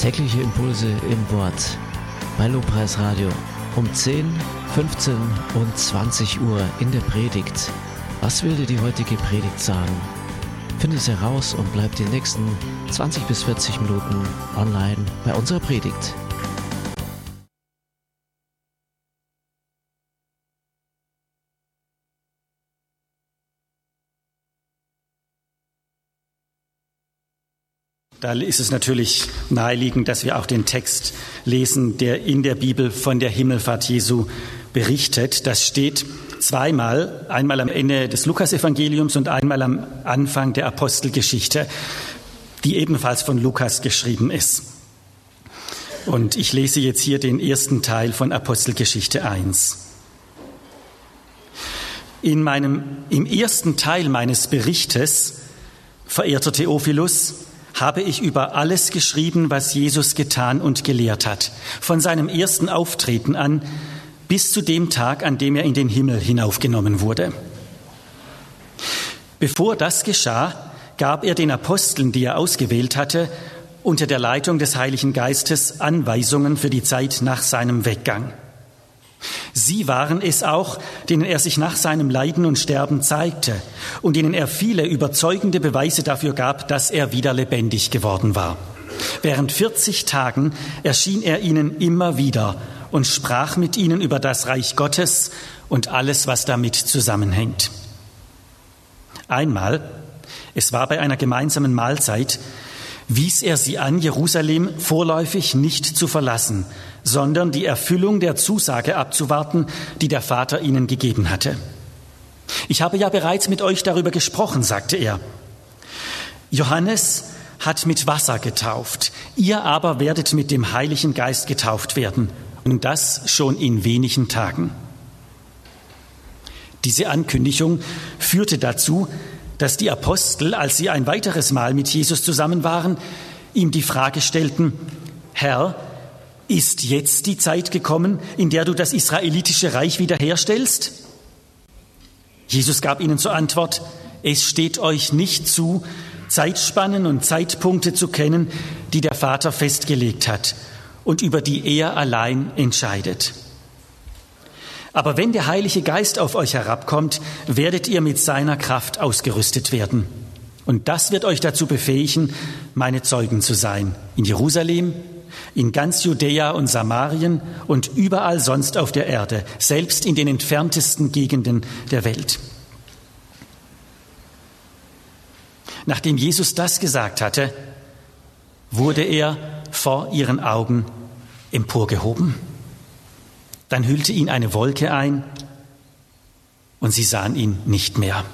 Tägliche Impulse im Wort bei Lobpreis Radio um 10, 15 und 20 Uhr in der Predigt. Was will dir die heutige Predigt sagen? Finde es heraus und bleib die nächsten 20 bis 40 Minuten online bei unserer Predigt. Da ist es natürlich naheliegend, dass wir auch den Text lesen, der in der Bibel von der Himmelfahrt Jesu berichtet. Das steht zweimal, einmal am Ende des Lukasevangeliums und einmal am Anfang der Apostelgeschichte, die ebenfalls von Lukas geschrieben ist. Und ich lese jetzt hier den ersten Teil von Apostelgeschichte 1. Im ersten Teil meines Berichtes, verehrter Theophilus, habe ich über alles geschrieben, was Jesus getan und gelehrt hat, von seinem ersten Auftreten an bis zu dem Tag, an dem er in den Himmel hinaufgenommen wurde. Bevor das geschah, gab er den Aposteln, die er ausgewählt hatte, unter der Leitung des Heiligen Geistes Anweisungen für die Zeit nach seinem Weggang. Sie waren es auch, denen er sich nach seinem Leiden und Sterben zeigte und denen er viele überzeugende Beweise dafür gab, dass er wieder lebendig geworden war. Während 40 Tagen erschien er ihnen immer wieder und sprach mit ihnen über das Reich Gottes und alles, was damit zusammenhängt. Einmal, es war bei einer gemeinsamen Mahlzeit, wies er sie an, Jerusalem vorläufig nicht zu verlassen, sondern die Erfüllung der Zusage abzuwarten, die der Vater ihnen gegeben hatte. Ich habe ja bereits mit euch darüber gesprochen, sagte er. Johannes hat mit Wasser getauft, ihr aber werdet mit dem Heiligen Geist getauft werden, und das schon in wenigen Tagen. Diese Ankündigung führte dazu, dass die Apostel, als sie ein weiteres Mal mit Jesus zusammen waren, ihm die Frage stellten: Herr, ist jetzt die Zeit gekommen, in der du das israelitische Reich wiederherstellst? Jesus gab ihnen zur Antwort: Es steht euch nicht zu, Zeitspannen und Zeitpunkte zu kennen, die der Vater festgelegt hat und über die er allein entscheidet. Aber wenn der Heilige Geist auf euch herabkommt, werdet ihr mit seiner Kraft ausgerüstet werden. Und das wird euch dazu befähigen, meine Zeugen zu sein. In Jerusalem, in ganz Judäa und Samarien und überall sonst auf der Erde, selbst in den entferntesten Gegenden der Welt. Nachdem Jesus das gesagt hatte, wurde er vor ihren Augen emporgehoben. Dann hüllte ihn eine Wolke ein und sie sahen ihn nicht mehr.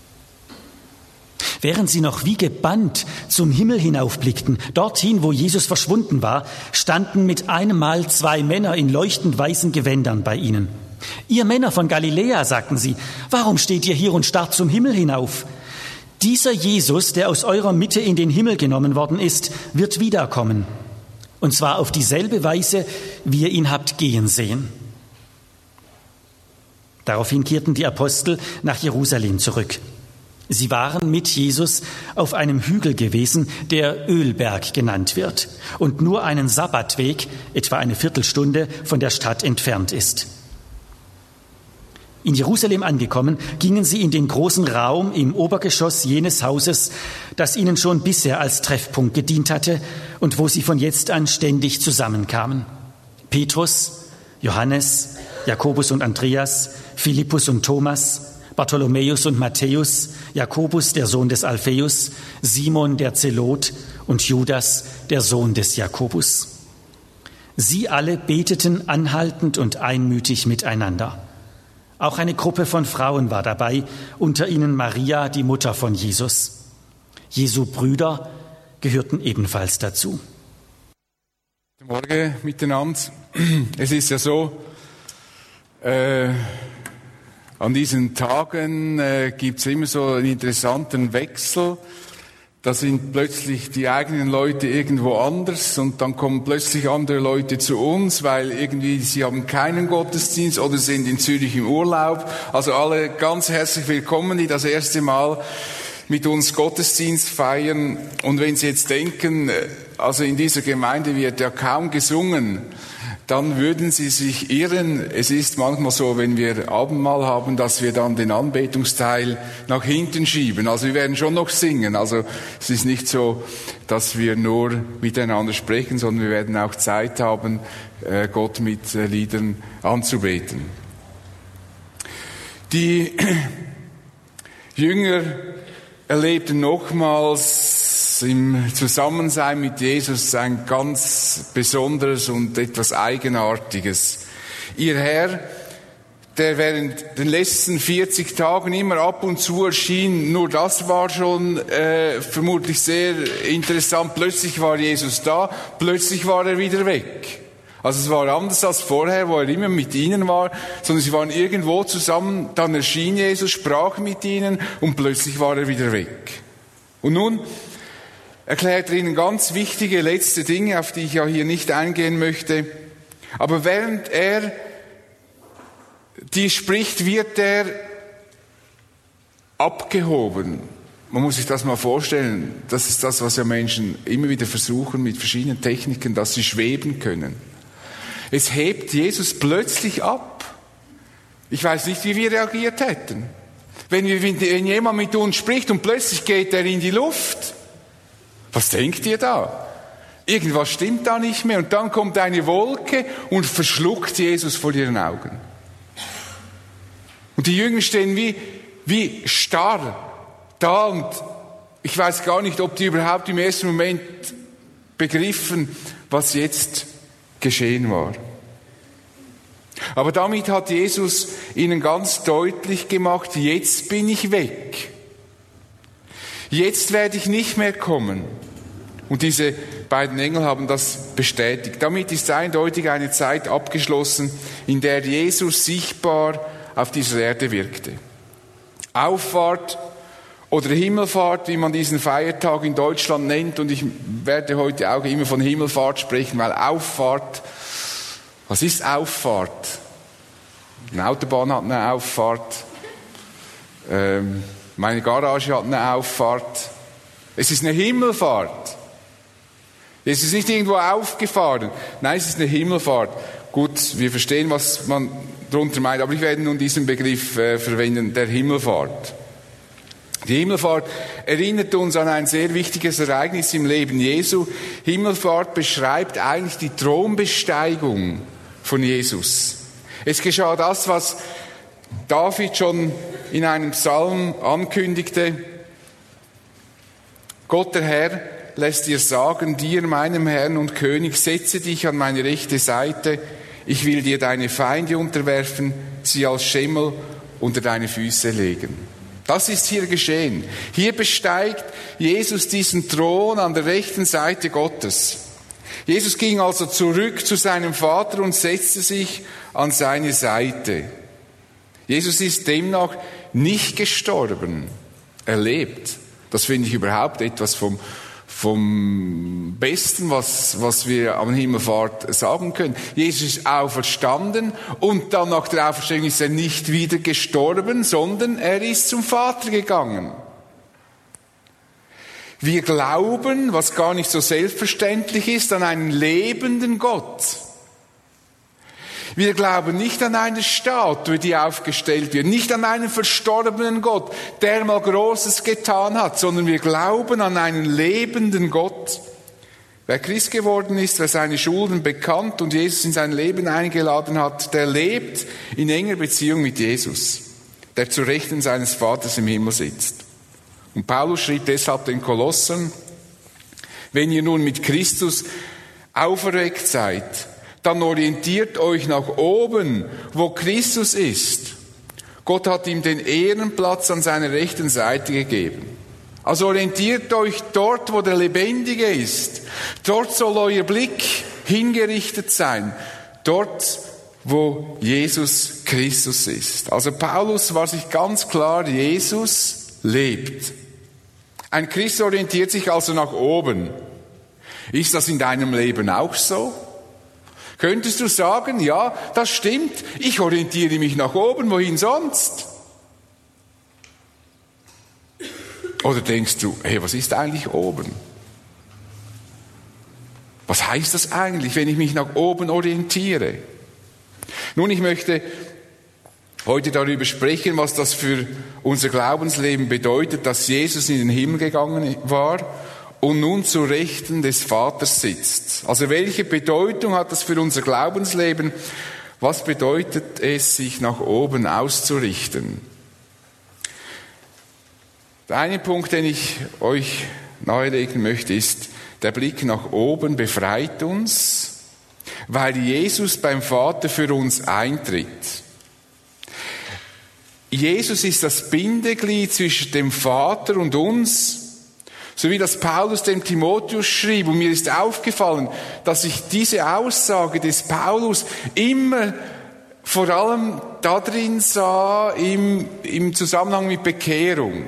Während sie noch wie gebannt zum Himmel hinaufblickten, dorthin, wo Jesus verschwunden war, standen mit einem Mal 2 Männer in leuchtend weißen Gewändern bei ihnen. Ihr Männer von Galiläa, sagten sie, warum steht ihr hier und starrt zum Himmel hinauf? Dieser Jesus, der aus eurer Mitte in den Himmel genommen worden ist, wird wiederkommen. Und zwar auf dieselbe Weise, wie ihr ihn habt gehen sehen. Daraufhin kehrten die Apostel nach Jerusalem zurück. Sie waren mit Jesus auf einem Hügel gewesen, der Ölberg genannt wird und nur einen Sabbatweg, etwa eine Viertelstunde, von der Stadt entfernt ist. In Jerusalem angekommen, gingen sie in den großen Raum im Obergeschoss jenes Hauses, das ihnen schon bisher als Treffpunkt gedient hatte und wo sie von jetzt an ständig zusammenkamen. Petrus, Johannes, Jakobus und Andreas, Philippus und Thomas, Bartholomäus und Matthäus, Jakobus, der Sohn des Alpheus, Simon, der Zelot und Judas, der Sohn des Jakobus. Sie alle beteten anhaltend und einmütig miteinander. Auch eine Gruppe von Frauen war dabei, unter ihnen Maria, die Mutter von Jesus. Jesu Brüder gehörten ebenfalls dazu. Guten Morgen miteinander. Es ist ja so, an diesen Tagen gibt es immer so einen interessanten Wechsel. Da sind plötzlich die eigenen Leute irgendwo anders und dann kommen plötzlich andere Leute zu uns, weil irgendwie sie haben keinen Gottesdienst oder sind in Zürich im Urlaub. Also alle ganz herzlich willkommen, die das erste Mal mit uns Gottesdienst feiern. Und wenn Sie jetzt denken, also in dieser Gemeinde wird ja kaum gesungen, dann würden Sie sich irren. Es ist manchmal so, wenn wir Abendmahl haben, dass wir dann den Anbetungsteil nach hinten schieben. Also wir werden schon noch singen. Also es ist nicht so, dass wir nur miteinander sprechen, sondern wir werden auch Zeit haben, Gott mit Liedern anzubeten. Die Jünger erlebten nochmals im Zusammensein mit Jesus ein ganz besonderes und etwas Eigenartiges. Ihr Herr, der während den letzten 40 Tagen immer ab und zu erschien, nur das war schon vermutlich sehr interessant. Plötzlich war Jesus da, plötzlich war er wieder weg. Also es war anders als vorher, wo er immer mit ihnen war, sondern sie waren irgendwo zusammen, dann erschien Jesus, sprach mit ihnen und plötzlich war er wieder weg. Und nun erklärt er ihnen ganz wichtige letzte Dinge, auf die ich ja hier nicht eingehen möchte. Aber während er die spricht, wird er abgehoben. Man muss sich das mal vorstellen. Das ist das, was ja Menschen immer wieder versuchen mit verschiedenen Techniken, dass sie schweben können. Es hebt Jesus plötzlich ab. Ich weiß nicht, wie wir reagiert hätten. Wenn jemand mit uns spricht und plötzlich geht er in die Luft. Was denkt ihr da? Irgendwas stimmt da nicht mehr. Und dann kommt eine Wolke und verschluckt Jesus vor ihren Augen. Und die Jünger stehen wie starr da. Und ich weiß gar nicht, ob die überhaupt im ersten Moment begriffen, was jetzt geschehen war. Aber damit hat Jesus ihnen ganz deutlich gemacht, jetzt bin ich weg. Jetzt werde ich nicht mehr kommen. Und diese beiden Engel haben das bestätigt. Damit ist eindeutig eine Zeit abgeschlossen, in der Jesus sichtbar auf dieser Erde wirkte. Auffahrt oder Himmelfahrt, wie man diesen Feiertag in Deutschland nennt. Und ich werde heute auch immer von Himmelfahrt sprechen, weil Auffahrt, was ist Auffahrt? Eine Autobahn hat eine Auffahrt. Meine Garage hat eine Auffahrt. Es ist eine Himmelfahrt. Es ist nicht irgendwo aufgefahren. Nein, es ist eine Himmelfahrt. Gut, wir verstehen, was man darunter meint, aber ich werde nun diesen Begriff verwenden, der Himmelfahrt. Die Himmelfahrt erinnert uns an ein sehr wichtiges Ereignis im Leben Jesu. Himmelfahrt beschreibt eigentlich die Thronbesteigung von Jesus. Es geschah das, was David schon in einem Psalm ankündigte. Gott der Herr lässt dir sagen, dir, meinem Herrn und König, setze dich an meine rechte Seite. Ich will dir deine Feinde unterwerfen, sie als Schemmel unter deine Füße legen. Das ist hier geschehen. Hier besteigt Jesus diesen Thron an der rechten Seite Gottes. Jesus ging also zurück zu seinem Vater und setzte sich an seine Seite. Jesus ist demnach nicht gestorben, er lebt. Das finde ich überhaupt etwas vom Besten, was wir am Himmelfahrt sagen können. Jesus ist auferstanden und dann nach der Auferstehung ist er nicht wieder gestorben, sondern er ist zum Vater gegangen. Wir glauben, was gar nicht so selbstverständlich ist, an einen lebenden Gott. Wir glauben nicht an eine Statue, die aufgestellt wird, nicht an einen verstorbenen Gott, der mal Großes getan hat, sondern wir glauben an einen lebenden Gott. Wer Christ geworden ist, wer seine Schulden bekannt und Jesus in sein Leben eingeladen hat, der lebt in enger Beziehung mit Jesus, der zu Rechten seines Vaters im Himmel sitzt. Und Paulus schrieb deshalb den Kolossern, wenn ihr nun mit Christus auferweckt seid, dann orientiert euch nach oben, wo Christus ist. Gott hat ihm den Ehrenplatz an seiner rechten Seite gegeben. Also orientiert euch dort, wo der Lebendige ist. Dort soll euer Blick hingerichtet sein. Dort, wo Jesus Christus ist. Also Paulus war sich ganz klar, Jesus lebt. Ein Christ orientiert sich also nach oben. Ist das in deinem Leben auch so? Könntest du sagen, ja, das stimmt, ich orientiere mich nach oben, wohin sonst? Oder denkst du, hey, was ist eigentlich oben? Was heißt das eigentlich, wenn ich mich nach oben orientiere? Nun, ich möchte heute darüber sprechen, was das für unser Glaubensleben bedeutet, dass Jesus in den Himmel gegangen war und nun zu Rechten des Vaters sitzt. Also welche Bedeutung hat das für unser Glaubensleben? Was bedeutet es, sich nach oben auszurichten? Der eine Punkt, den ich euch nahelegen möchte, ist, der Blick nach oben befreit uns, weil Jesus beim Vater für uns eintritt. Jesus ist das Bindeglied zwischen dem Vater und uns, so wie das Paulus dem Timotheus schrieb. Und mir ist aufgefallen, dass ich diese Aussage des Paulus immer vor allem darin sah, im Zusammenhang mit Bekehrung.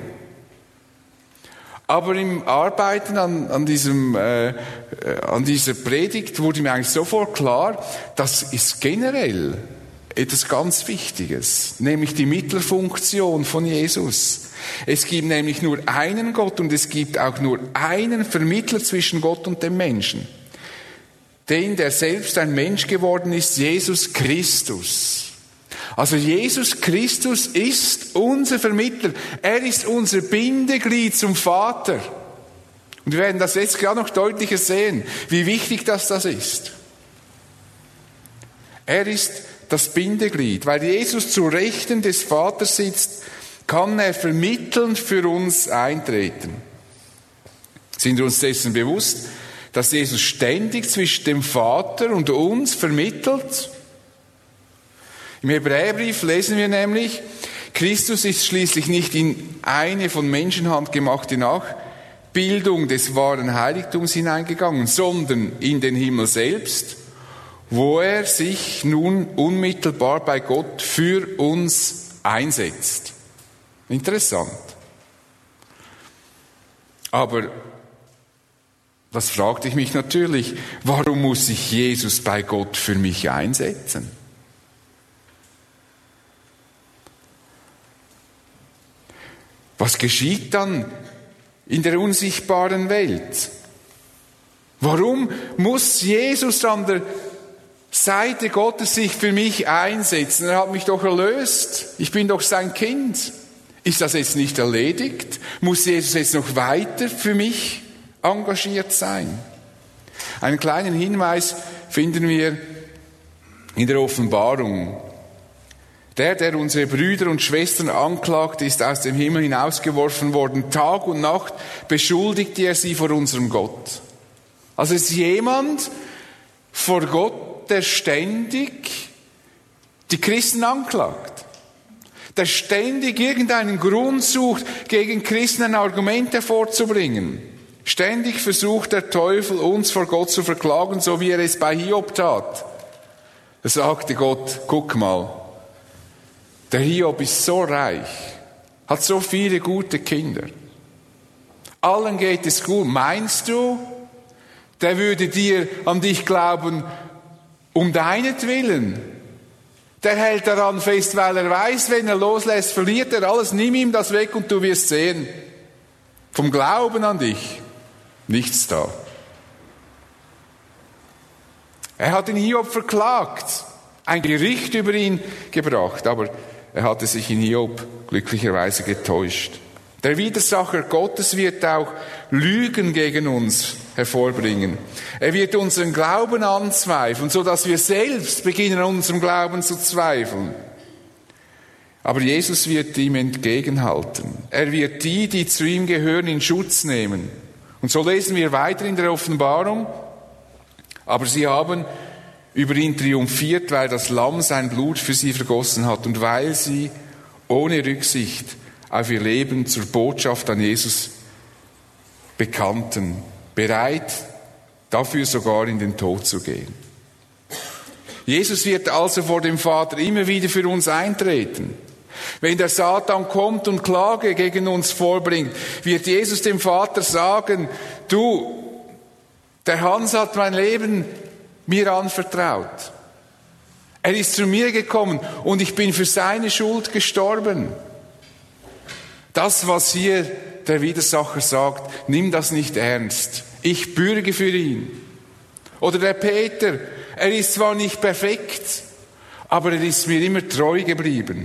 Aber im Arbeiten an dieser Predigt wurde mir eigentlich sofort klar, das ist generell etwas ganz Wichtiges, nämlich die Mittlerfunktion von Jesus. Es gibt nämlich nur einen Gott und es gibt auch nur einen Vermittler zwischen Gott und dem Menschen. Den, der selbst ein Mensch geworden ist, Jesus Christus. Also Jesus Christus ist unser Vermittler. Er ist unser Bindeglied zum Vater. Und wir werden das jetzt gerade noch deutlicher sehen, wie wichtig das ist. Er ist das Bindeglied. Weil Jesus zu Rechten des Vaters sitzt, kann er vermittelnd für uns eintreten. Sind wir uns dessen bewusst, dass Jesus ständig zwischen dem Vater und uns vermittelt? Im Hebräerbrief lesen wir nämlich, Christus ist schließlich nicht in eine von Menschenhand gemachte Nachbildung des wahren Heiligtums hineingegangen, sondern in den Himmel selbst, wo er sich nun unmittelbar bei Gott für uns einsetzt. Interessant. Aber das fragte ich mich natürlich, warum muss sich Jesus bei Gott für mich einsetzen? Was geschieht dann in der unsichtbaren Welt? Warum muss Jesus an der Seite Gottes sich für mich einsetzen? Er hat mich doch erlöst. Ich bin doch sein Kind. Ist das jetzt nicht erledigt? Muss Jesus jetzt noch weiter für mich engagiert sein? Einen kleinen Hinweis finden wir in der Offenbarung. Der unsere Brüder und Schwestern anklagt, ist aus dem Himmel hinausgeworfen worden. Tag und Nacht beschuldigte er sie vor unserem Gott. Also es ist jemand vor Gott, der ständig die Christen anklagt. Der ständig irgendeinen Grund sucht, gegen Christen ein Argument hervorzubringen. Ständig versucht der Teufel, uns vor Gott zu verklagen, so wie er es bei Hiob tat. Da sagte Gott, guck mal, der Hiob ist so reich, hat so viele gute Kinder. Allen geht es gut. Meinst du, der würde an dich glauben, um deinetwillen? Der hält daran fest, weil er weiß, wenn er loslässt, verliert er alles. Nimm ihm das weg und du wirst sehen. Vom Glauben an dich, nichts da. Er hat den Hiob verklagt, ein Gericht über ihn gebracht, aber er hatte sich in Hiob glücklicherweise getäuscht. Der Widersacher Gottes wird auch Lügen gegen uns hervorbringen. Er wird unseren Glauben anzweifeln, so dass wir selbst beginnen, an unserem Glauben zu zweifeln. Aber Jesus wird ihm entgegenhalten. Er wird die zu ihm gehören, in Schutz nehmen. Und so lesen wir weiter in der Offenbarung. Aber sie haben über ihn triumphiert, weil das Lamm sein Blut für sie vergossen hat und weil sie ohne Rücksicht auf ihr Leben zur Botschaft an Jesus bekannten, bereit, dafür sogar in den Tod zu gehen. Jesus wird also vor dem Vater immer wieder für uns eintreten. Wenn der Satan kommt und Klage gegen uns vorbringt, wird Jesus dem Vater sagen, du, der Hans hat mein Leben mir anvertraut. Er ist zu mir gekommen und ich bin für seine Schuld gestorben. Das, was hier der Widersacher sagt, nimm das nicht ernst. Ich bürge für ihn. Oder der Peter, er ist zwar nicht perfekt, aber er ist mir immer treu geblieben.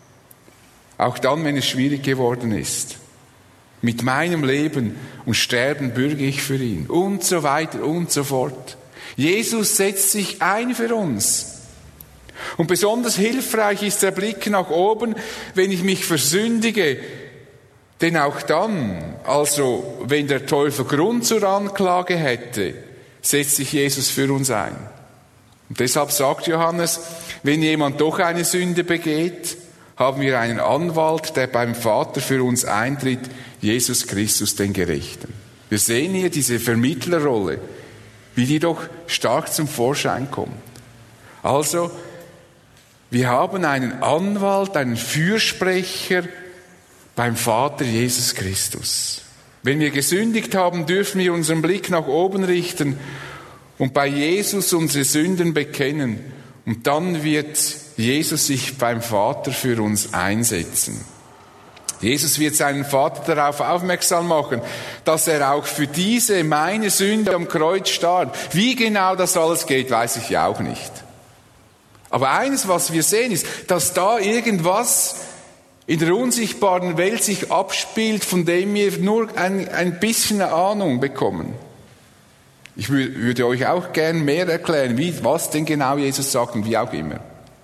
Auch dann, wenn es schwierig geworden ist. Mit meinem Leben und Sterben bürge ich für ihn. Und so weiter und so fort. Jesus setzt sich ein für uns. Und besonders hilfreich ist der Blick nach oben, wenn ich mich versündige. Denn auch dann, also wenn der Teufel Grund zur Anklage hätte, setzt sich Jesus für uns ein. Und deshalb sagt Johannes, wenn jemand doch eine Sünde begeht, haben wir einen Anwalt, der beim Vater für uns eintritt, Jesus Christus, den Gerechten. Wir sehen hier diese Vermittlerrolle, wie die doch stark zum Vorschein kommt. Also, wir haben einen Anwalt, einen Fürsprecher beim Vater Jesus Christus. Wenn wir gesündigt haben, dürfen wir unseren Blick nach oben richten und bei Jesus unsere Sünden bekennen. Und dann wird Jesus sich beim Vater für uns einsetzen. Jesus wird seinen Vater darauf aufmerksam machen, dass er auch für diese, meine Sünde am Kreuz starb. Wie genau das alles geht, weiß ich ja auch nicht. Aber eines, was wir sehen, ist, dass da irgendwas in der unsichtbaren Welt sich abspielt, von dem wir nur ein bisschen eine Ahnung bekommen. Ich würde euch auch gern mehr erklären, was denn genau Jesus sagt und wie auch immer.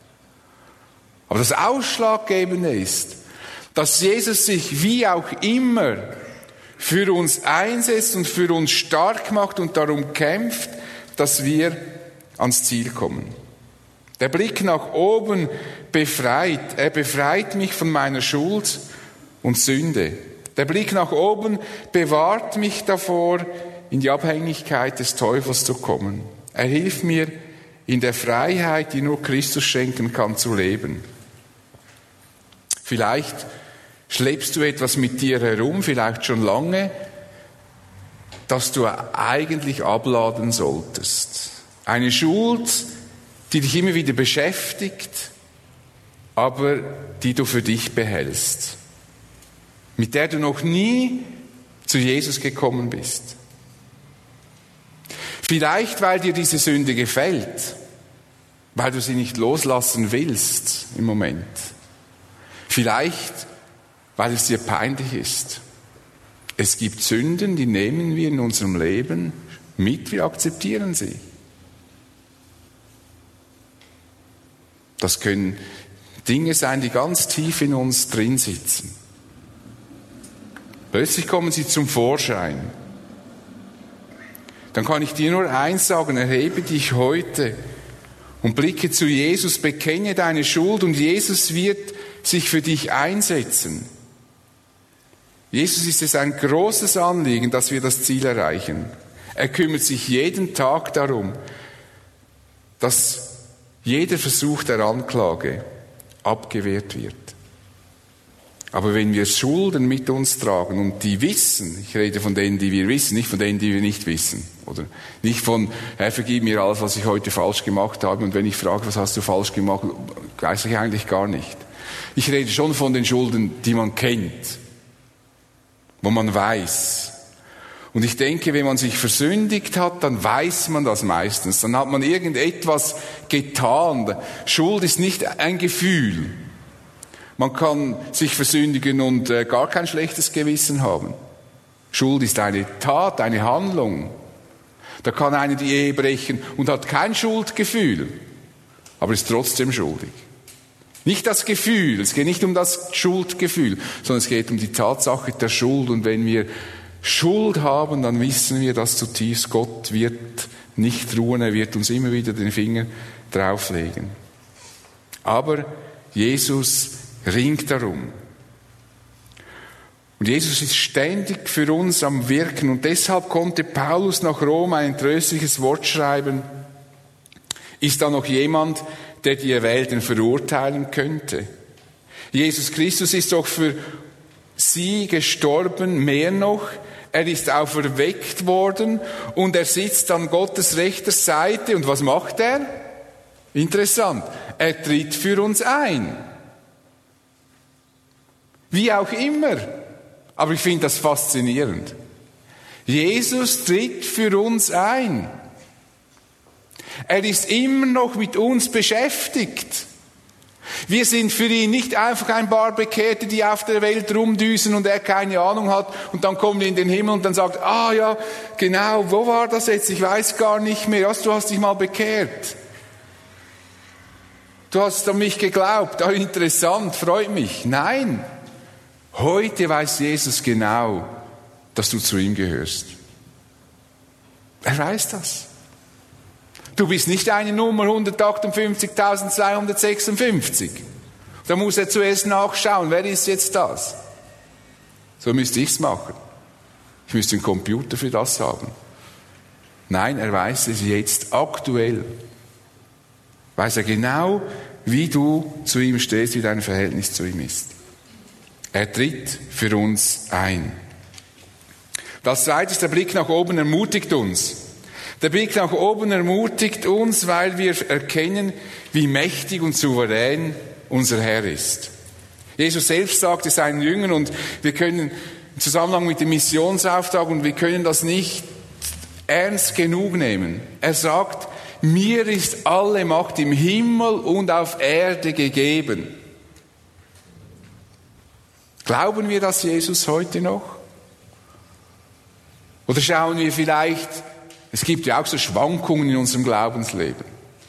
Aber das Ausschlaggebende ist, dass Jesus sich wie auch immer für uns einsetzt und für uns stark macht und darum kämpft, dass wir ans Ziel kommen. Der Blick nach oben befreit. Er befreit mich von meiner Schuld und Sünde. Der Blick nach oben bewahrt mich davor, in die Abhängigkeit des Teufels zu kommen. Er hilft mir, in der Freiheit, die nur Christus schenken kann, zu leben. Vielleicht schleppst du etwas mit dir herum, vielleicht schon lange, das du eigentlich abladen solltest. Eine Schuld, die dich immer wieder beschäftigt, aber die du für dich behältst. Mit der du noch nie zu Jesus gekommen bist. Vielleicht, weil dir diese Sünde gefällt, weil du sie nicht loslassen willst im Moment. Vielleicht, weil es dir peinlich ist. Es gibt Sünden, die nehmen wir in unserem Leben mit, wir akzeptieren sie. Das können Dinge sein, die ganz tief in uns drin sitzen. Plötzlich kommen sie zum Vorschein. Dann kann ich dir nur eins sagen, erhebe dich heute und blicke zu Jesus, bekenne deine Schuld und Jesus wird sich für dich einsetzen. Jesus ist es ein großes Anliegen, dass wir das Ziel erreichen. Er kümmert sich jeden Tag darum, dass jeder Versuch der Anklage abgewehrt wird. Aber wenn wir Schulden mit uns tragen und die wissen, ich rede von denen, die wir wissen, nicht von denen, die wir nicht wissen, oder nicht von, Herr, vergib mir alles, was ich heute falsch gemacht habe, und wenn ich frage, was hast du falsch gemacht, weiß ich eigentlich gar nicht. Ich rede schon von den Schulden, die man kennt, wo man weiß. Und ich denke, wenn man sich versündigt hat, dann weiß man das meistens. Dann hat man irgendetwas getan. Schuld ist nicht ein Gefühl. Man kann sich versündigen und gar kein schlechtes Gewissen haben. Schuld ist eine Tat, eine Handlung. Da kann einer die Ehe brechen und hat kein Schuldgefühl, aber ist trotzdem schuldig. Nicht das Gefühl, es geht nicht um das Schuldgefühl, sondern es geht um die Tatsache der Schuld. Und wenn wir Schuld haben, dann wissen wir das zutiefst. Gott wird nicht ruhen, er wird uns immer wieder den Finger drauflegen. Aber Jesus ringt darum. Und Jesus ist ständig für uns am Wirken. Und deshalb konnte Paulus nach Rom ein tröstliches Wort schreiben. Ist da noch jemand, der die Erwählten verurteilen könnte? Jesus Christus ist doch für sie gestorben, mehr noch. Er ist auferweckt worden und er sitzt an Gottes rechter Seite. Und was macht er? Interessant. Er tritt für uns ein. Wie auch immer. Aber ich finde das faszinierend. Jesus tritt für uns ein. Er ist immer noch mit uns beschäftigt. Wir sind für ihn nicht einfach ein paar Bekehrte, die auf der Welt rumdüsen und er keine Ahnung hat und dann kommen wir in den Himmel und dann sagt, ja, genau, wo war das jetzt? Ich weiß gar nicht mehr. Du hast dich mal bekehrt. Du hast an mich geglaubt. Interessant, freut mich. Nein, heute weiß Jesus genau, dass du zu ihm gehörst. Er weiß das. Du bist nicht eine Nummer 158.256. Da muss er zuerst nachschauen, wer ist jetzt das? So müsste ich es machen. Ich müsste einen Computer für das haben. Nein, er weiß es jetzt aktuell. Weiß er genau, wie du zu ihm stehst, wie dein Verhältnis zu ihm ist. Er tritt für uns ein. Das zweite ist, der Blick nach oben ermutigt uns. Der Blick nach oben ermutigt uns, weil wir erkennen, wie mächtig und souverän unser Herr ist. Jesus selbst sagte seinen Jüngern, und wir können im Zusammenhang mit dem Missionsauftrag, und wir können das nicht ernst genug nehmen. Er sagt, mir ist alle Macht im Himmel und auf Erde gegeben. Glauben wir das Jesus heute noch? Oder schauen wir vielleicht, es gibt ja auch so Schwankungen in unserem Glaubensleben.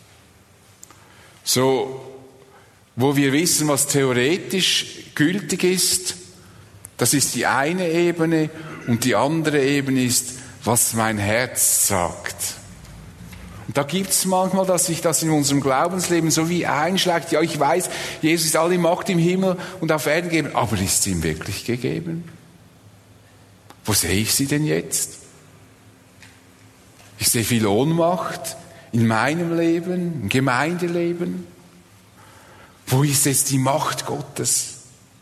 So, wo wir wissen, was theoretisch gültig ist, das ist die eine Ebene, und die andere Ebene ist, was mein Herz sagt. Und da gibt es manchmal, dass sich das in unserem Glaubensleben so wie einschlägt. Ja, ich weiß, Jesus ist alle Macht im Himmel und auf Erden gegeben, aber ist sie ihm wirklich gegeben? Wo sehe ich sie denn jetzt? Ich sehe viel Ohnmacht in meinem Leben, im Gemeindeleben. Wo ist jetzt die Macht Gottes?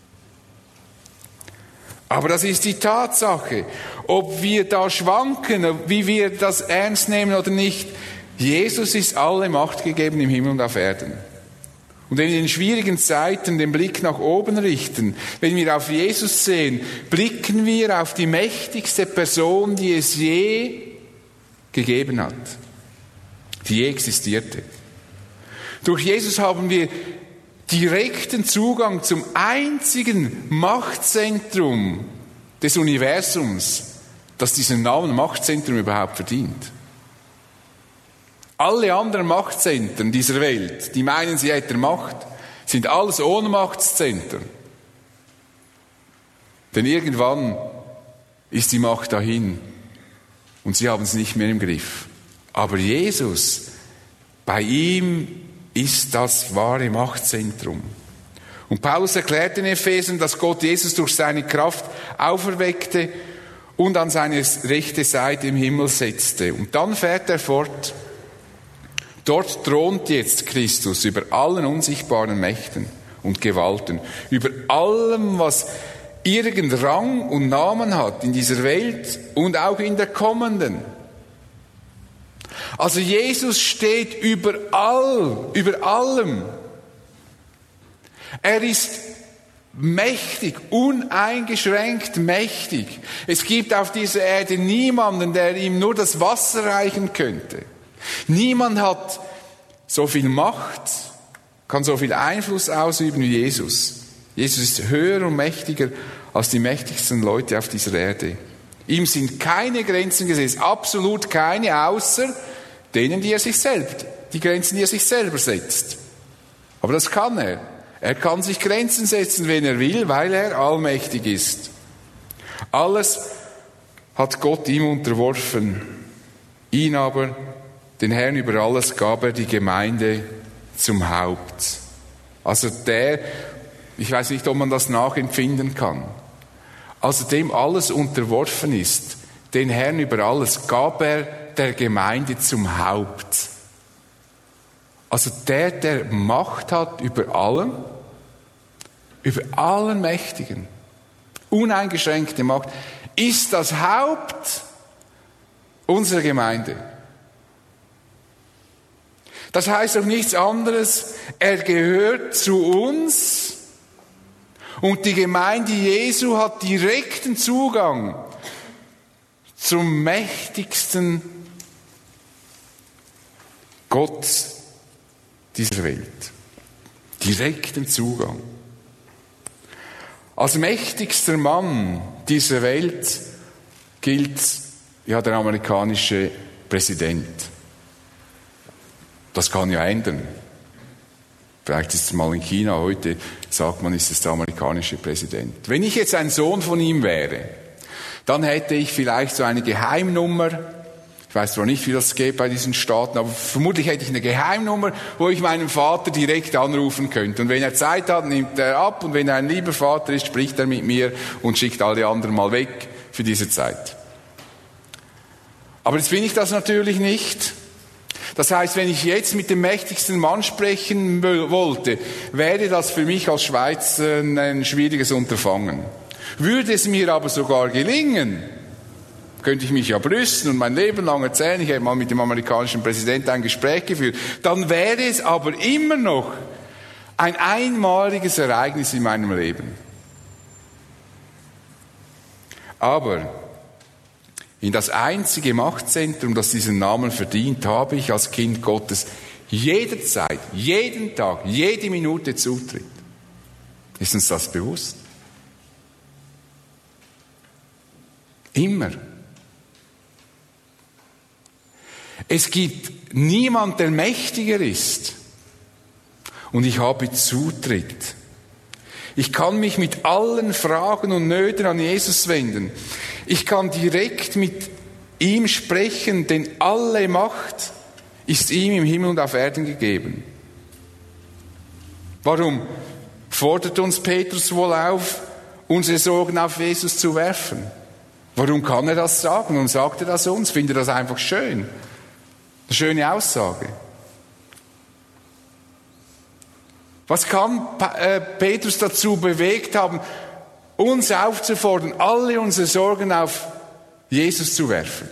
Aber das ist die Tatsache. Ob wir da schwanken, wie wir das ernst nehmen oder nicht, Jesus ist alle Macht gegeben im Himmel und auf Erden. Und wenn wir in schwierigen Zeiten den Blick nach oben richten, wenn wir auf Jesus sehen, blicken wir auf die mächtigste Person, die es je gegeben hat, die je existierte. Durch Jesus haben wir direkten Zugang zum einzigen Machtzentrum des Universums, das diesen Namen Machtzentrum überhaupt verdient. Alle anderen Machtzentren dieser Welt, die meinen, sie hätten Macht, sind alles Ohnmachtszentren. Denn irgendwann ist die Macht dahin und sie haben es nicht mehr im Griff. Aber Jesus, bei ihm ist das wahre Machtzentrum. Und Paulus erklärt in Ephesern, dass Gott Jesus durch seine Kraft auferweckte und an seine rechte Seite im Himmel setzte. Und dann fährt er fort. Dort thront jetzt Christus über allen unsichtbaren Mächten und Gewalten, über allem, was irgendeinen Rang und Namen hat in dieser Welt und auch in der kommenden. Also Jesus steht über allem. Er ist mächtig, uneingeschränkt mächtig. Es gibt auf dieser Erde niemanden, der ihm nur das Wasser reichen könnte. Niemand hat so viel Macht, kann so viel Einfluss ausüben wie Jesus. Jesus ist höher und mächtiger als die mächtigsten Leute auf dieser Erde. Ihm sind keine Grenzen gesetzt, absolut keine, außer denen, die Grenzen, die er sich selber setzt. Aber das kann er. Er kann sich Grenzen setzen, wenn er will, weil er allmächtig ist. Alles hat Gott ihm unterworfen. Ihn aber, den Herrn über alles, gab er die Gemeinde zum Haupt. Also ich weiß nicht, ob man das nachempfinden kann. Also dem alles unterworfen ist, den Herrn über alles, gab er der Gemeinde zum Haupt. Also der Macht hat über allen Mächtigen, uneingeschränkte Macht, ist das Haupt unserer Gemeinde. Das heißt auch nichts anderes, er gehört zu uns und die Gemeinde Jesu hat direkten Zugang zum mächtigsten Gott dieser Welt. Direkten Zugang. Als mächtigster Mann dieser Welt gilt der amerikanische Präsident. Das kann ja ändern. Vielleicht ist es mal in China, heute sagt man, ist es der amerikanische Präsident. Wenn ich jetzt ein Sohn von ihm wäre, dann hätte ich vielleicht so eine Geheimnummer. Ich weiß zwar nicht, wie das geht bei diesen Staaten, aber vermutlich hätte ich eine Geheimnummer, wo ich meinen Vater direkt anrufen könnte. Und wenn er Zeit hat, nimmt er ab. Und wenn er ein lieber Vater ist, spricht er mit mir und schickt alle anderen mal weg für diese Zeit. Aber jetzt bin ich das natürlich nicht. Das heißt, wenn ich jetzt mit dem mächtigsten Mann sprechen wollte, wäre das für mich als Schweizer ein schwieriges Unterfangen. Würde es mir aber sogar gelingen, könnte ich mich ja brüsten und mein Leben lang erzählen, ich hätte mal mit dem amerikanischen Präsidenten ein Gespräch geführt, dann wäre es aber immer noch ein einmaliges Ereignis in meinem Leben. Aber in das einzige Machtzentrum, das diesen Namen verdient, habe ich als Kind Gottes jederzeit, jeden Tag, jede Minute Zutritt. Ist uns das bewusst? Immer. Es gibt niemand, der mächtiger ist. Und ich habe Zutritt. Ich kann mich mit allen Fragen und Nöten an Jesus wenden. Ich kann direkt mit ihm sprechen, denn alle Macht ist ihm im Himmel und auf Erden gegeben. Warum fordert uns Petrus wohl auf, unsere Sorgen auf Jesus zu werfen? Warum kann er das sagen? Und sagt er das uns? Findet er das einfach schön? Eine schöne Aussage. Was kann Petrus dazu bewegt haben, uns aufzufordern, alle unsere Sorgen auf Jesus zu werfen?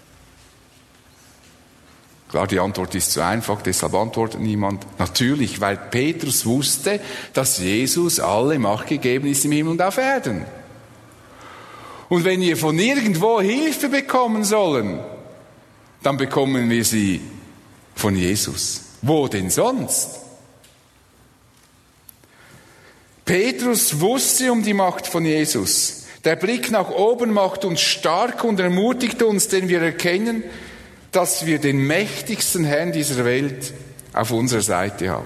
Klar, die Antwort ist zu einfach, deshalb antwortet niemand. Natürlich, weil Petrus wusste, dass Jesus alle Macht gegeben ist im Himmel und auf Erden. Und wenn wir von irgendwo Hilfe bekommen sollen, dann bekommen wir sie von Jesus. Wo denn sonst? Petrus wusste um die Macht von Jesus. Der Blick nach oben macht uns stark und ermutigt uns, denn wir erkennen, dass wir den mächtigsten Herrn dieser Welt auf unserer Seite haben.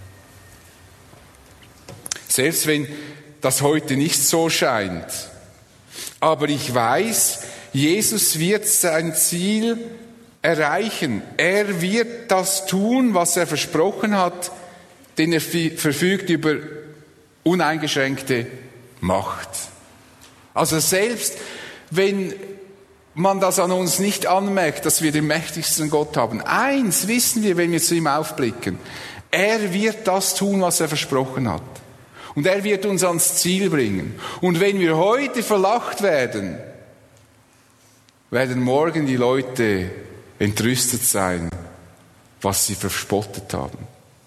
Selbst wenn das heute nicht so scheint. Aber ich weiß, Jesus wird sein Ziel erreichen. Er wird das tun, was er versprochen hat, denn er verfügt über uneingeschränkte Macht. Also selbst wenn man das an uns nicht anmerkt, dass wir den mächtigsten Gott haben, eins wissen wir, wenn wir zu ihm aufblicken: Er wird das tun, was er versprochen hat. Und er wird uns ans Ziel bringen. Und wenn wir heute verlacht werden, werden morgen die Leute entrüstet sein, was sie verspottet haben.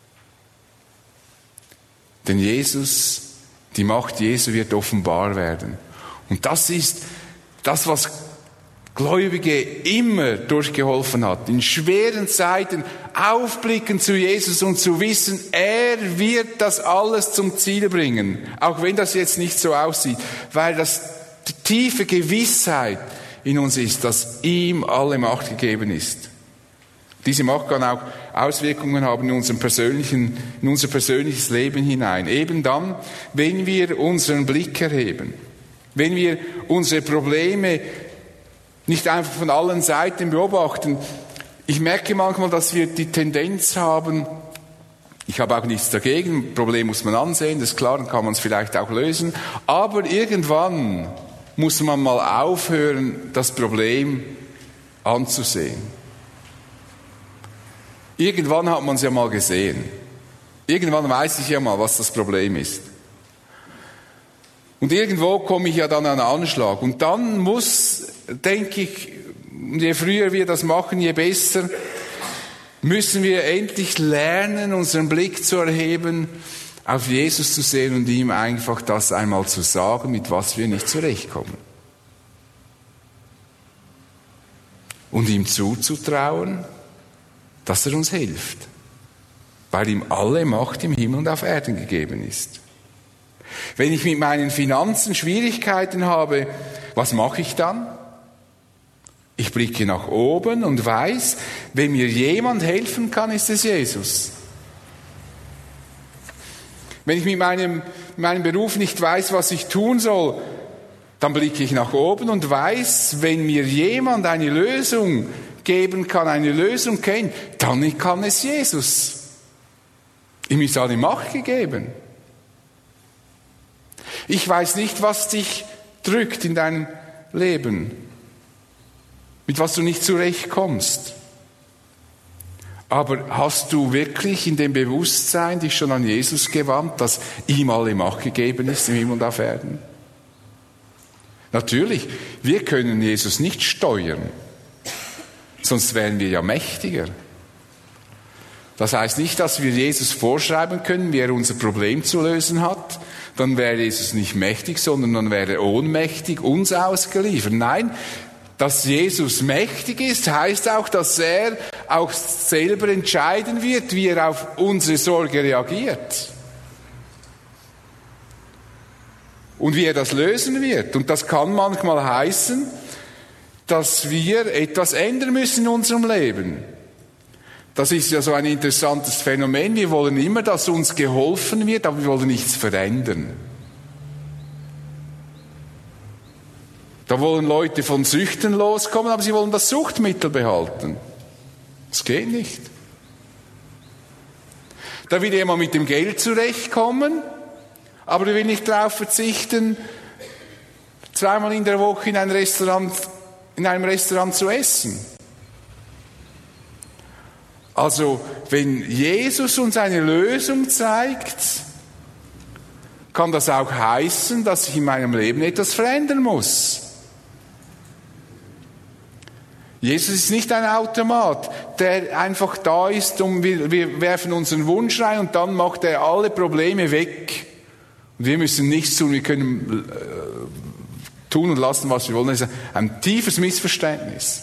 Denn Jesus, die Macht Jesu wird offenbar werden. Und das ist das, was Gläubige immer durchgeholfen hat. In schweren Zeiten aufblicken zu Jesus und zu wissen, er wird das alles zum Ziel bringen. Auch wenn das jetzt nicht so aussieht. Weil das die tiefe Gewissheit in uns ist, dass ihm alle Macht gegeben ist. Diese Macht kann auch Auswirkungen haben in unser persönliches Leben hinein. Eben dann, wenn wir unseren Blick erheben. Wenn wir unsere Probleme nicht einfach von allen Seiten beobachten. Ich merke manchmal, dass wir die Tendenz haben, ich habe auch nichts dagegen, ein Problem muss man ansehen, das ist klar, dann kann man es vielleicht auch lösen, aber irgendwann muss man mal aufhören, das Problem anzusehen. Irgendwann hat man es ja mal gesehen. Irgendwann weiß ich ja mal, was das Problem ist. Und irgendwo komme ich ja dann an einen Anschlag. Und dann muss, denke ich, je früher wir das machen, je besser, müssen wir endlich lernen, unseren Blick zu erheben, auf Jesus zu sehen und ihm einfach das einmal zu sagen, mit was wir nicht zurechtkommen. Und ihm zuzutrauen, dass er uns hilft, weil ihm alle Macht im Himmel und auf Erden gegeben ist. Wenn ich mit meinen Finanzen Schwierigkeiten habe, was mache ich dann? Ich blicke nach oben und weiß, wenn mir jemand helfen kann, ist es Jesus. Wenn ich mit meinem Beruf nicht weiß, was ich tun soll, dann blicke ich nach oben und weiß, wenn mir jemand eine Lösung geben kann, eine Lösung kennt, dann kann es Jesus. Ihm ist alle Macht gegeben. Ich weiß nicht, was dich drückt in deinem Leben, mit was du nicht zurechtkommst. Aber hast du wirklich in dem Bewusstsein dich schon an Jesus gewandt, dass ihm alle Macht gegeben ist im Himmel und auf Erden? Natürlich, wir können Jesus nicht steuern, sonst wären wir ja mächtiger. Das heißt nicht, dass wir Jesus vorschreiben können, wie er unser Problem zu lösen hat. Dann wäre Jesus nicht mächtig, sondern dann wäre er ohnmächtig uns ausgeliefert. Nein, dass Jesus mächtig ist, heißt auch, dass er auch selber entscheiden wird, wie er auf unsere Sorge reagiert. Und wie er das lösen wird. Und das kann manchmal heißen, dass wir etwas ändern müssen in unserem Leben. Das ist ja so ein interessantes Phänomen. Wir wollen immer, dass uns geholfen wird, aber wir wollen nichts verändern. Da wollen Leute von Süchten loskommen, aber sie wollen das Suchtmittel behalten. Das geht nicht. Da will jemand mit dem Geld zurechtkommen, aber er will nicht darauf verzichten, 2-mal in der Woche in einem Restaurant zu essen. Also, wenn Jesus uns eine Lösung zeigt, kann das auch heißen, dass ich in meinem Leben etwas verändern muss. Jesus ist nicht ein Automat, der einfach da ist und wir werfen unseren Wunsch rein und dann macht er alle Probleme weg. Und wir müssen nichts tun, wir können tun und lassen, was wir wollen. Das ist ein tiefes Missverständnis.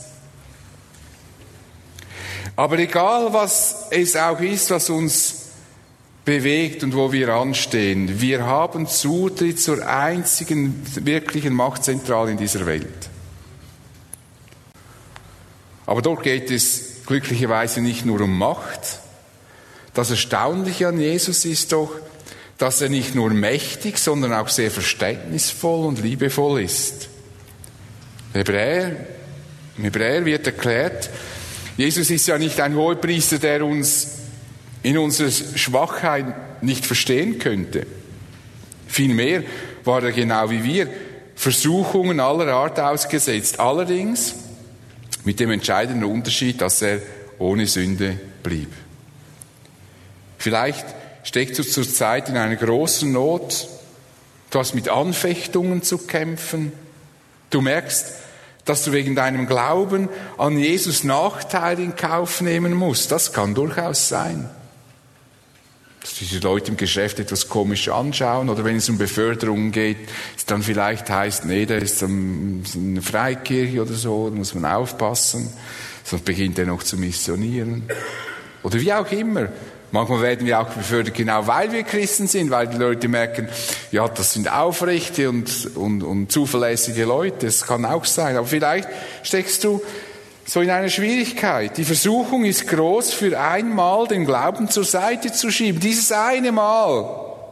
Aber egal, was es auch ist, was uns bewegt und wo wir anstehen, wir haben Zutritt zur einzigen wirklichen Machtzentrale in dieser Welt. Aber dort geht es glücklicherweise nicht nur um Macht. Das Erstaunliche an Jesus ist doch, dass er nicht nur mächtig, sondern auch sehr verständnisvoll und liebevoll ist. Im Hebräer wird erklärt, Jesus ist ja nicht ein Hohepriester, der uns in unserer Schwachheit nicht verstehen könnte. Vielmehr war er genau wie wir Versuchungen aller Art ausgesetzt. Allerdings mit dem entscheidenden Unterschied, dass er ohne Sünde blieb. Vielleicht steckst du zurzeit in einer großen Not. Du hast mit Anfechtungen zu kämpfen. Du merkst, dass du wegen deinem Glauben an Jesus Nachteile in Kauf nehmen musst. Das kann durchaus sein. Dass diese Leute im Geschäft etwas komisch anschauen oder wenn es um Beförderungen geht, es dann vielleicht heißt, nee, der ist eine Freikirche oder so, da muss man aufpassen, sonst beginnt er noch zu missionieren. Oder wie auch immer. Manchmal werden wir auch befördert, genau weil wir Christen sind, weil die Leute merken, ja, das sind aufrechte und zuverlässige Leute. Das kann auch sein. Aber vielleicht steckst du so in einer Schwierigkeit. Die Versuchung ist groß, für einmal den Glauben zur Seite zu schieben. Dieses eine Mal.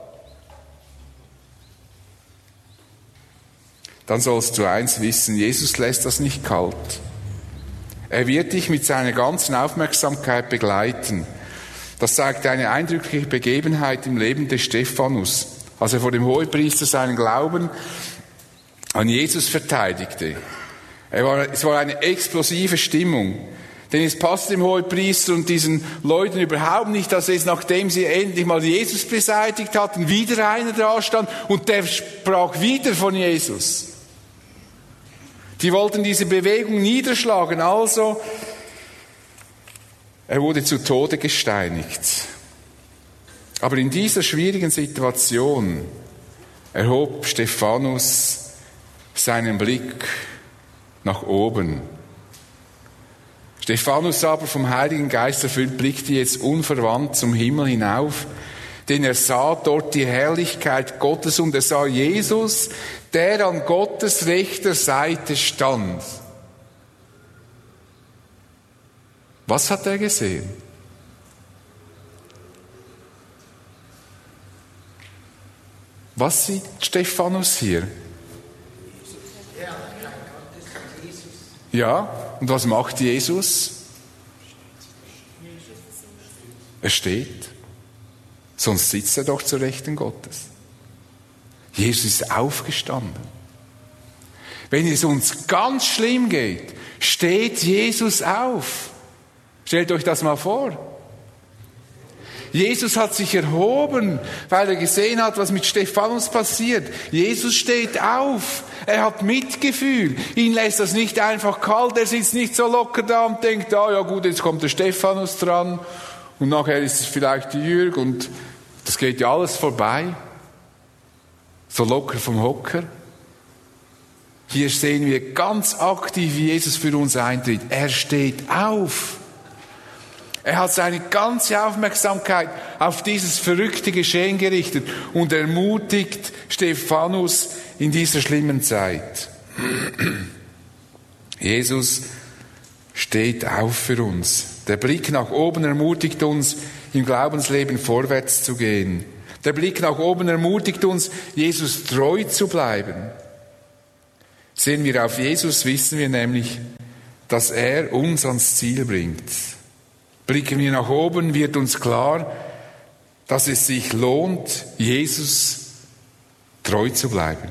Dann sollst du eins wissen, Jesus lässt das nicht kalt. Er wird dich mit seiner ganzen Aufmerksamkeit begleiten. Das zeigt eine eindrückliche Begebenheit im Leben des Stephanus, als er vor dem Hohepriester seinen Glauben an Jesus verteidigte. Es war eine explosive Stimmung, denn es passte dem Hohepriester und diesen Leuten überhaupt nicht, dass es, nachdem sie endlich mal Jesus beseitigt hatten, wieder einer da stand und der sprach wieder von Jesus. Die wollten diese Bewegung niederschlagen, also er wurde zu Tode gesteinigt. Aber in dieser schwierigen Situation erhob Stephanus seinen Blick nach oben. Stephanus aber, vom Heiligen Geist erfüllt, blickte jetzt unverwandt zum Himmel hinauf, denn er sah dort die Herrlichkeit Gottes und er sah Jesus, der an Gottes rechter Seite stand. Was hat er gesehen? Was sieht Stephanus hier? Ja, und was macht Jesus? Er steht. Sonst sitzt er doch zur Rechten Gottes. Jesus ist aufgestanden. Wenn es uns ganz schlimm geht, steht Jesus auf. Stellt euch das mal vor. Jesus hat sich erhoben, weil er gesehen hat, was mit Stephanus passiert. Jesus steht auf. Er hat Mitgefühl. Ihn lässt das nicht einfach kalt. Er sitzt nicht so locker da und denkt, ja gut, jetzt kommt der Stephanus dran und nachher ist es vielleicht die Jürg und das geht ja alles vorbei. So locker vom Hocker. Hier sehen wir ganz aktiv, wie Jesus für uns eintritt. Er steht auf. Er hat seine ganze Aufmerksamkeit auf dieses verrückte Geschehen gerichtet und ermutigt Stephanus in dieser schlimmen Zeit. Jesus steht auf für uns. Der Blick nach oben ermutigt uns, im Glaubensleben vorwärts zu gehen. Der Blick nach oben ermutigt uns, Jesus treu zu bleiben. Sehen wir auf Jesus, wissen wir nämlich, dass er uns ans Ziel bringt. Blicken wir nach oben, wird uns klar, dass es sich lohnt, Jesus treu zu bleiben.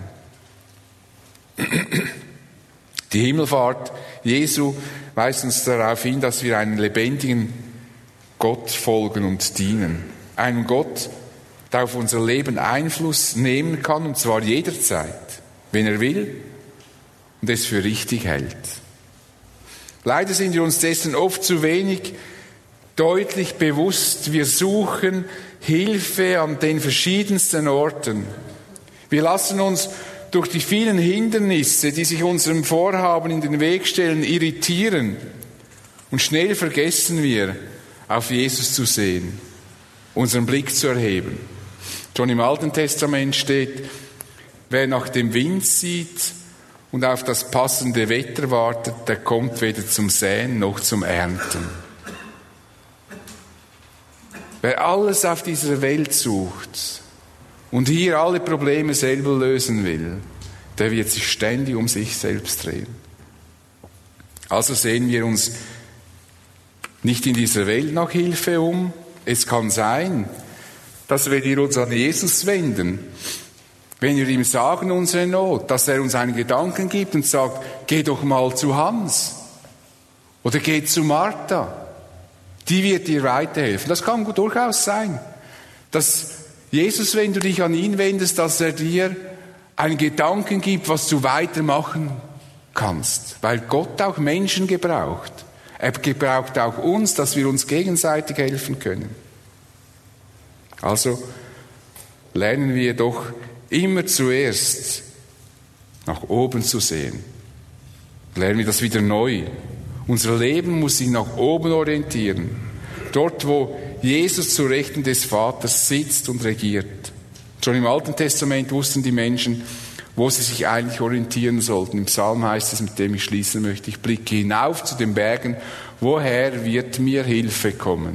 Die Himmelfahrt Jesu weist uns darauf hin, dass wir einen lebendigen Gott folgen und dienen. Einem Gott, der auf unser Leben Einfluss nehmen kann, und zwar jederzeit, wenn er will und es für richtig hält. Leider sind wir uns dessen oft zu wenig deutlich bewusst. Wir suchen Hilfe an den verschiedensten Orten. Wir lassen uns durch die vielen Hindernisse, die sich unserem Vorhaben in den Weg stellen, irritieren. Und schnell vergessen wir, auf Jesus zu sehen, unseren Blick zu erheben. Schon im Alten Testament steht, wer nach dem Wind sieht und auf das passende Wetter wartet, der kommt weder zum Säen noch zum Ernten. Wer alles auf dieser Welt sucht und hier alle Probleme selber lösen will, der wird sich ständig um sich selbst drehen. Also sehen wir uns nicht in dieser Welt nach Hilfe um. Es kann sein, dass wenn wir uns an Jesus wenden, wenn wir ihm sagen unsere Not, dass er uns einen Gedanken gibt und sagt, geh doch mal zu Hans oder geh zu Martha. Die wird dir weiterhelfen. Das kann durchaus sein, dass Jesus, wenn du dich an ihn wendest, dass er dir einen Gedanken gibt, was du weitermachen kannst. Weil Gott auch Menschen gebraucht. Er gebraucht auch uns, dass wir uns gegenseitig helfen können. Also lernen wir doch immer zuerst nach oben zu sehen. Lernen wir das wieder neu. Unser Leben muss sich nach oben orientieren. Dort, wo Jesus zu Rechten des Vaters sitzt und regiert. Schon im Alten Testament wussten die Menschen, wo sie sich eigentlich orientieren sollten. Im Psalm heißt es, mit dem ich schließen möchte, ich blicke hinauf zu den Bergen, woher wird mir Hilfe kommen?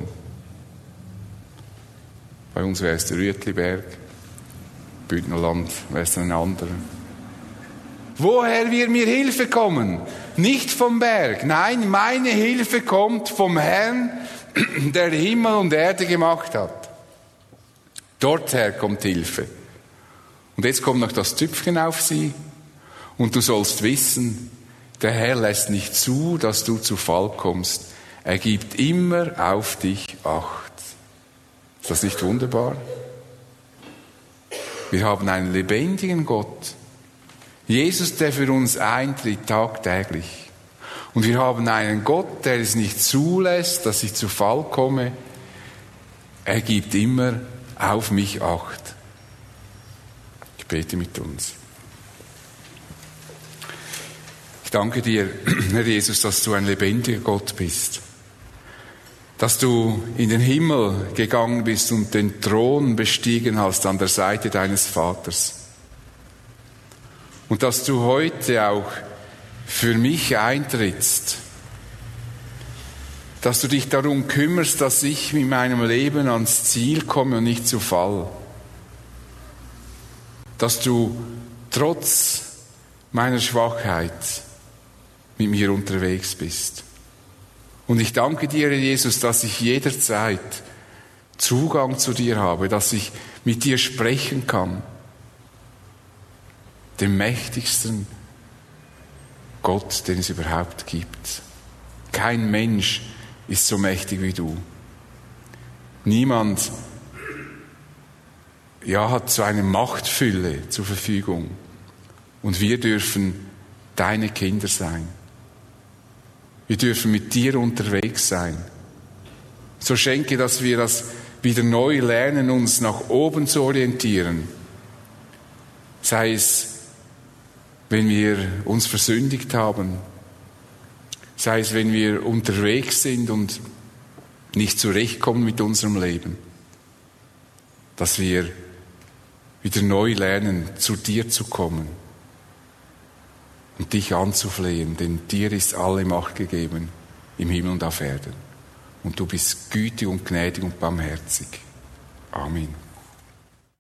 Bei uns wäre es der Rüetliberg, Bündnerland wäre es ein anderer. Woher wird mir Hilfe kommen? Nicht vom Berg. Nein, meine Hilfe kommt vom Herrn, der Himmel und Erde gemacht hat. Dorther kommt Hilfe. Und jetzt kommt noch das Tüpfchen auf sie. Und du sollst wissen, der Herr lässt nicht zu, dass du zu Fall kommst. Er gibt immer auf dich Acht. Ist das nicht wunderbar? Wir haben einen lebendigen Gott. Jesus, der für uns eintritt tagtäglich. Und wir haben einen Gott, der es nicht zulässt, dass ich zu Fall komme. Er gibt immer auf mich Acht. Ich bete mit uns. Ich danke dir, Herr Jesus, dass du ein lebendiger Gott bist. Dass du in den Himmel gegangen bist und den Thron bestiegen hast an der Seite deines Vaters. Und dass du heute auch für mich eintrittst. Dass du dich darum kümmerst, dass ich mit meinem Leben ans Ziel komme und nicht zu Fall. Dass du trotz meiner Schwachheit mit mir unterwegs bist. Und ich danke dir, Jesus, dass ich jederzeit Zugang zu dir habe, dass ich mit dir sprechen kann. Dem mächtigsten Gott, den es überhaupt gibt. Kein Mensch ist so mächtig wie du. Niemand hat so eine Machtfülle zur Verfügung. Und wir dürfen deine Kinder sein. Wir dürfen mit dir unterwegs sein. So schenke, dass wir das wieder neu lernen, uns nach oben zu orientieren. Sei es, wenn wir uns versündigt haben, sei es, wenn wir unterwegs sind und nicht zurechtkommen mit unserem Leben, dass wir wieder neu lernen, zu dir zu kommen und dich anzuflehen, denn dir ist alle Macht gegeben im Himmel und auf Erden. Und du bist gütig und gnädig und barmherzig. Amen.